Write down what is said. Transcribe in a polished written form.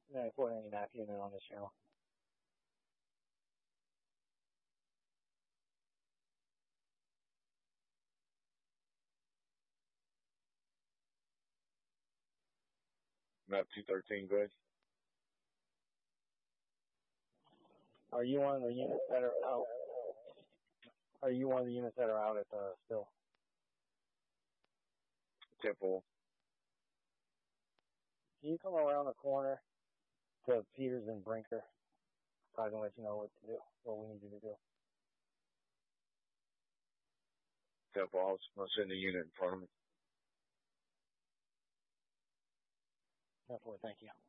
report any map unit on this channel. Map 213, good. Are you one of the units that are out? Are you one of the units that are out at the still? Temple. Can you come around the corner to Peters and Brinker so I can let you know what to do, what we need you to do? Temple, I'll send a unit in front of me. 10-4, thank you.